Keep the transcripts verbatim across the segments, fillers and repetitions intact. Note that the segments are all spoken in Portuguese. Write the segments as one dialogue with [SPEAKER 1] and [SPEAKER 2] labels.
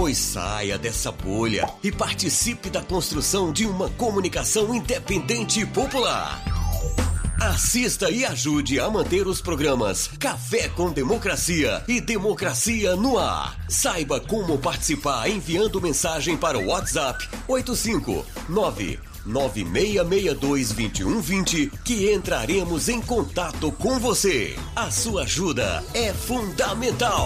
[SPEAKER 1] Pois saia dessa bolha e participe da construção de uma comunicação independente e popular. Assista e ajude a manter os programas Café com Democracia e Democracia no Ar. Saiba como participar enviando mensagem para o WhatsApp oito cinco nove nove seis seis dois, dois um dois zero que entraremos em contato com você. A sua ajuda é fundamental.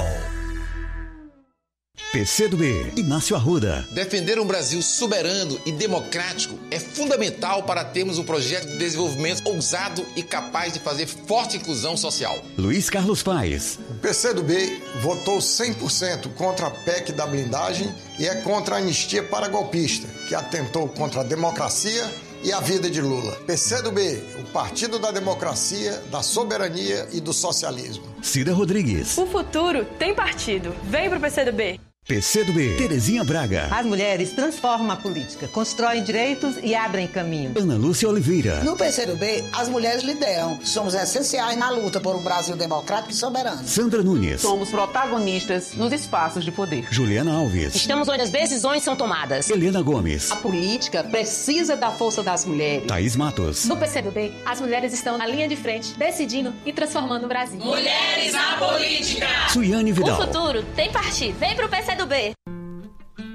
[SPEAKER 2] P C do B, Inácio Arruda.
[SPEAKER 3] Defender um Brasil soberano e democrático é fundamental para termos um projeto de desenvolvimento ousado e capaz de fazer forte inclusão social.
[SPEAKER 2] Luiz Carlos Paes.
[SPEAKER 4] O P C do B votou cem por cento contra a P E C da blindagem e é contra a anistia para golpista, que atentou contra a democracia e a vida de Lula. P C do B, o Partido da Democracia, da Soberania e do Socialismo.
[SPEAKER 2] Cida Rodrigues.
[SPEAKER 5] O futuro tem partido. Vem pro P C do B.
[SPEAKER 2] P C do B, Terezinha Braga.
[SPEAKER 6] As mulheres transformam a política, constroem direitos e abrem caminho.
[SPEAKER 2] Ana Lúcia Oliveira.
[SPEAKER 7] No P C do B, as mulheres lideram. Somos essenciais na luta por um Brasil democrático e soberano.
[SPEAKER 2] Sandra Nunes.
[SPEAKER 8] Somos protagonistas nos espaços de poder.
[SPEAKER 2] Juliana Alves.
[SPEAKER 9] Estamos onde as decisões são tomadas.
[SPEAKER 2] Helena Gomes.
[SPEAKER 8] A política precisa da força das mulheres.
[SPEAKER 2] Thaís Matos.
[SPEAKER 5] No P C do B, as mulheres estão na linha de frente, decidindo e transformando o Brasil.
[SPEAKER 10] Mulheres na política!
[SPEAKER 2] Suiane Vidal.
[SPEAKER 9] O futuro tem partido. Vem pro P C do B.